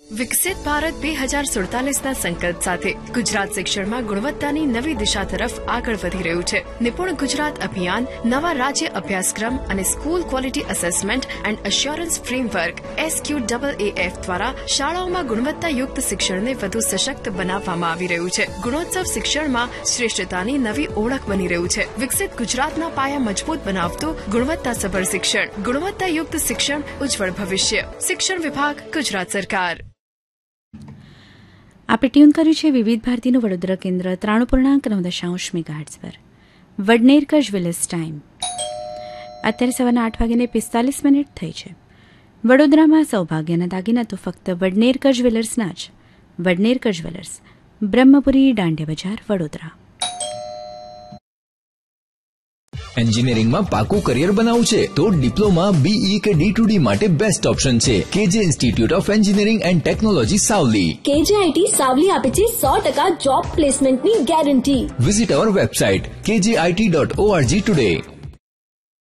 વિકસિત ભારત 2047ના સંકલ્પ સાથે ગુજરાત શિક્ષણમાં ગુણવત્તાની નવી દિશા તરફ આગળ વધી રહ્યું છે. નિપુણ ગુજરાત અભિયાન નવા રાજ્ય અભ્યાસક્રમ અને school quality assessment and assurance framework SQAAF દ્વારા શાળાઓમાં ગુણવત્તાયુક્ત શિક્ષણને વધુ સશક્ત બનાવવામાં આવી રહ્યું છે. ગુણોત્સવ શિક્ષણમાં શ્રેષ્ઠતાની નવી ઓળખ બની રહ્યું છે. વિકસિત ગુજરાતના પાયા મજબૂત બનાવતું ગુણવત્તાસભર શિક્ષણ, ગુણવત્તાયુક્ત શિક્ષણ, ઉજ્જવળ ભવિષ્ય. શિક્ષણ વિભાગ, ગુજરાત સરકાર. આપણે ટ્યુન કર્યું છે વિવિધ ભારતીનું વડોદરા કેન્દ્ર 93.9 મેગાહર્ટ્ઝ પર. વડનેરકા જ્વેલર્સ ટાઈમ અત્યારે સવારના 8:45 થઈ છે. વડોદરામાં સૌભાગ્યના દાગીના તો ફક્ત વડનેરકા જ્વેલર્સના જ. વડનેરકા જ્વેલર્સ, બ્રહ્મપુરી, દાંડિયા બજાર, વડોદરા. એન્જિનિયરિંગમાં પાકું કરિયર બનાવવું છે તો ડિપ્લોમા, BE કે D2D માટે બેસ્ટ ઓપ્શન છે KJ institute of engineering and technology Savli. KJIT Savli આપે છે 100% જોબ પ્લેસમેન્ટની ગેરંટી. વિઝિટ અવર વેબસાઇટ kjit.org ટુડે.